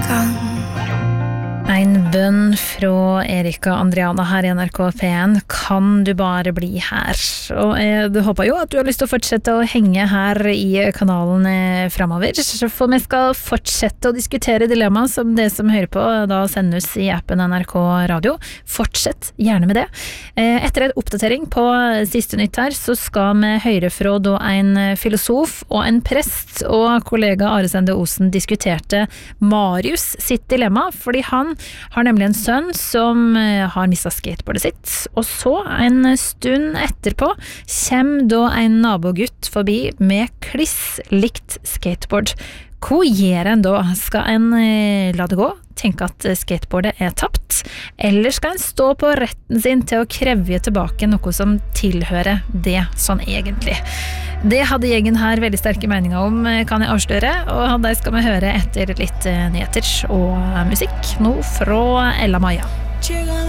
En bønn fra Erika Andriana her I NRK P1. Kan du bare bli her? Og jeg håper jo at du har lyst til å fortsette å henge her I kanalen fremover. For vi skal fortsette å diskutere dilemma som det som hører på da sendes I appen NRK Radio. Fortsett gjerne med det. Etter en oppdatering på siste nytt her, så skal vi høre fra da en filosof og en prest, og kollega Are Sende Osen diskuterte Marius sitt dilemma, fordi han har nemlig en sønn som har mistet skateboardet sitt, og så en stund etterpå kommer da en nabogutt forbi med kliss likt skateboard. Hva gjør en da? Skal en la det gå? Tenke at skateboardet tapt? Eller skal en stå på retten sin til å kreve tilbake noe som tilhører det sånn egentlig? Det hadde gjengen her veldig sterke meninger om, kan jeg avsløre, og det skal vi høre etter litt nyheter og musikk nå fra Ella Maja.